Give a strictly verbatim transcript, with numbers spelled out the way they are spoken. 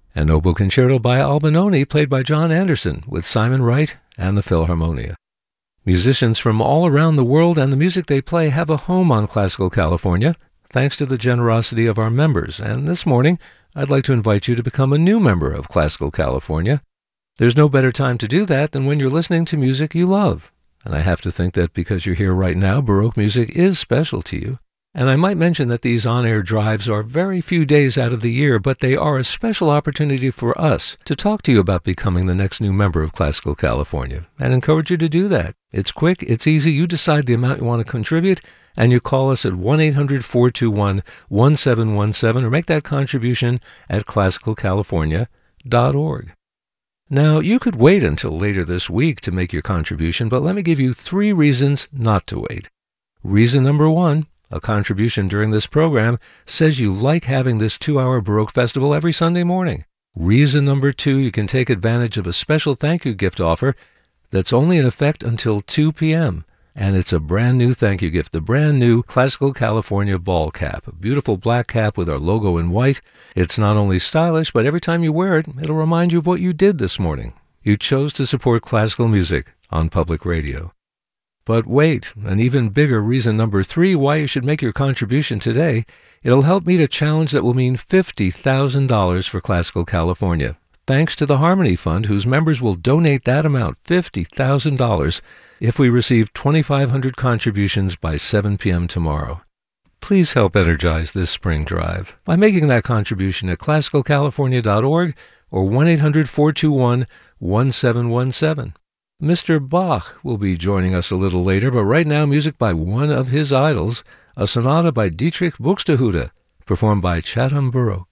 An oboe concerto by Albinoni played by John Anderson with Simon Wright and the Philharmonia. Musicians from all around the world and the music they play have a home on Classical California, thanks to the generosity of our members. And this morning, I'd like to invite you to become a new member of Classical California. There's no better time to do that than when you're listening to music you love. And I have to think that because you're here right now, Baroque music is special to you. And I might mention that these on-air drives are very few days out of the year, but they are a special opportunity for us to talk to you about becoming the next new member of Classical California, and encourage you to do that. It's quick, it's easy, you decide the amount you want to contribute, and you call us at one eight hundred four two one one seven one seven or make that contribution at classical california dot org. Now, you could wait until later this week to make your contribution, but let me give you three reasons not to wait. Reason number one, a contribution during this program says you like having this two-hour Baroque Festival every Sunday morning. Reason number two, you can take advantage of a special thank you gift offer that's only in effect until two p.m., and it's a brand new thank you gift, the brand new Classical California ball cap, a beautiful black cap with our logo in white. It's not only stylish, but every time you wear it, it'll remind you of what you did this morning. You chose to support classical music on public radio. But wait, an even bigger reason number three why you should make your contribution today. It'll help meet a challenge that will mean fifty thousand dollars for Classical California, thanks to the Harmony Fund, whose members will donate that amount, fifty thousand dollars, if we receive twenty-five hundred contributions by seven p.m. tomorrow. Please help energize this spring drive by making that contribution at classical california dot org or one eight hundred four two one one seven one seven. Mister Bach will be joining us a little later, but right now music by one of his idols, a sonata by Dietrich Buxtehude, performed by Chatham Baroque.